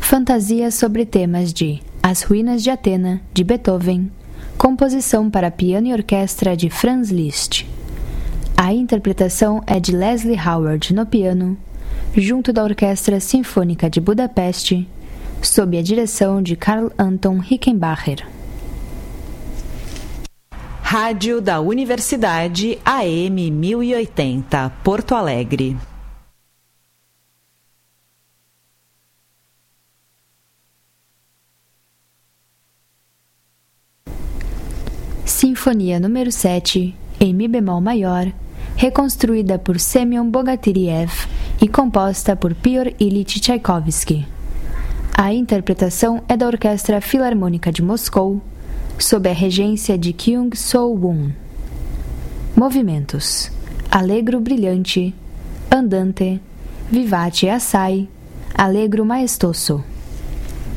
Fantasia sobre temas de As Ruínas de Atena, de Beethoven, composição para piano e orquestra de Franz Liszt. A interpretação é de Leslie Howard no piano, junto da Orquestra Sinfônica de Budapeste, sob a direção de Karl Anton Rickenbacher. Rádio da Universidade AM 1080, Porto Alegre. Sinfonia número 7, em Mi bemol maior, reconstruída por Semyon Bogatyrev e composta por Pyotr Ilyich Tchaikovsky. A interpretação é da Orquestra Filarmônica de Moscou, sob a regência de Kyung So-won. Movimentos: Allegro brilhante, Andante, Vivace assai, Allegro maestoso.